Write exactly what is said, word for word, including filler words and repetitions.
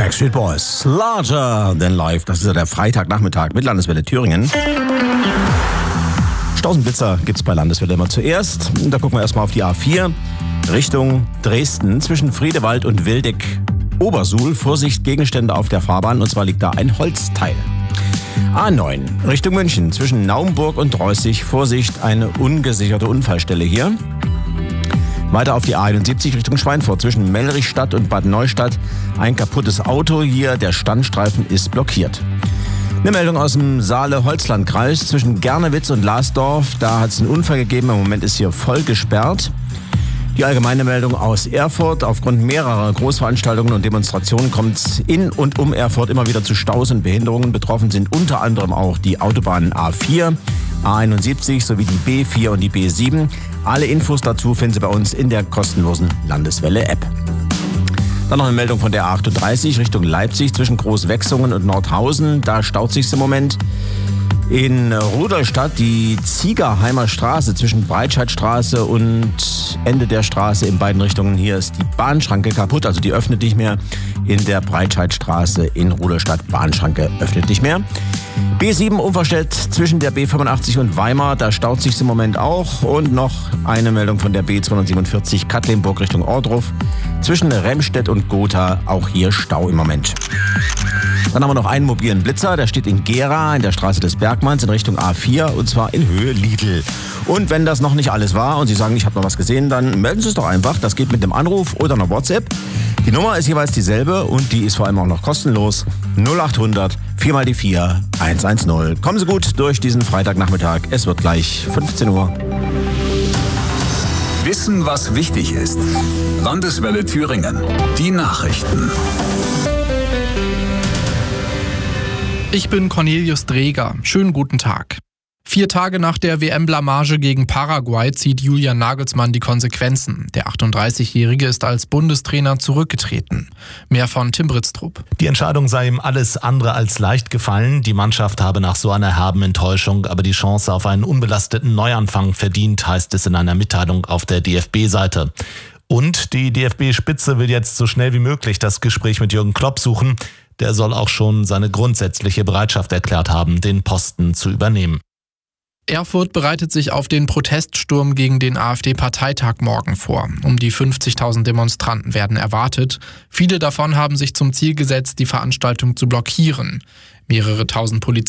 Backstreet Boys, Larger Than Life. Das ist ja der Freitagnachmittag mit Landeswelle Thüringen. Stausenblitzer gibt's bei Landeswelle immer zuerst. Da gucken wir erstmal auf die A vier Richtung Dresden zwischen Friedewald und Wildeck-Obersuhl. Vorsicht, Gegenstände auf der Fahrbahn, und zwar liegt da ein Holzteil. A neun Richtung München zwischen Naumburg und Reußig. Vorsicht, eine ungesicherte Unfallstelle hier. Weiter auf die A einundsiebzig Richtung Schweinfurt zwischen Mellrichstadt und Bad Neustadt. Ein kaputtes Auto hier, der Standstreifen ist blockiert. Eine Meldung aus dem Saale-Holzland-Kreis zwischen Gernewitz und Lasdorf. Da hat es einen Unfall gegeben, im Moment ist hier voll gesperrt. Die allgemeine Meldung aus Erfurt. Aufgrund mehrerer Großveranstaltungen und Demonstrationen kommt es in und um Erfurt immer wieder zu Staus und Behinderungen. Betroffen sind unter anderem auch die Autobahnen A vier, A einundsiebzig sowie die B vier und die B sieben. Alle Infos dazu finden Sie bei uns in der kostenlosen Landeswelle-App. Dann noch eine Meldung von der A achtunddreißig Richtung Leipzig zwischen Großwechsungen und Nordhausen. Da staut sich's im Moment. In Rudolstadt die Ziegerheimer Straße zwischen Breitscheidstraße und Ende der Straße in beiden Richtungen. Hier ist die Bahnschranke kaputt, also die öffnet nicht mehr. In der Breitscheidstraße in Rudolstadt, Bahnschranke öffnet nicht mehr. B sieben Unverstellt zwischen der B fünfundachtzig und Weimar, da staut sich's im Moment auch. Und noch eine Meldung von der B zweihundertsiebenundvierzig Katlenburg Richtung Ohrdruf. Zwischen Remstedt und Gotha, auch hier Stau im Moment. Dann haben wir noch einen mobilen Blitzer, der steht in Gera in der Straße des Bergmanns in Richtung A vier, und zwar in Höhe Lidl. Und wenn das noch nicht alles war und Sie sagen, ich habe noch was gesehen, dann melden Sie es doch einfach. Das geht mit einem Anruf oder einer WhatsApp. Die Nummer ist jeweils dieselbe und die ist vor allem auch noch kostenlos. null achthundert vier mal die vier hundertzehn. Kommen Sie gut durch diesen Freitagnachmittag. Es wird gleich fünfzehn Uhr. Wissen, was wichtig ist. Landeswelle Thüringen. Die Nachrichten. Ich bin Cornelius Dreger. Schönen guten Tag. Vier Tage nach der W M-Blamage gegen Paraguay zieht Julian Nagelsmann die Konsequenzen. Der achtunddreißigjährige ist als Bundestrainer zurückgetreten. Mehr von Tim Britztrup. Die Entscheidung sei ihm alles andere als leicht gefallen. Die Mannschaft habe nach so einer herben Enttäuschung aber die Chance auf einen unbelasteten Neuanfang verdient, heißt es in einer Mitteilung auf der D F B-Seite. Und die D F B-Spitze will jetzt so schnell wie möglich das Gespräch mit Jürgen Klopp suchen. Der soll auch schon seine grundsätzliche Bereitschaft erklärt haben, den Posten zu übernehmen. Erfurt bereitet sich auf den Proteststurm gegen den AfD-Parteitag morgen vor. Um die fünfzigtausend Demonstranten werden erwartet. Viele davon haben sich zum Ziel gesetzt, die Veranstaltung zu blockieren. Mehrere tausend Polizisten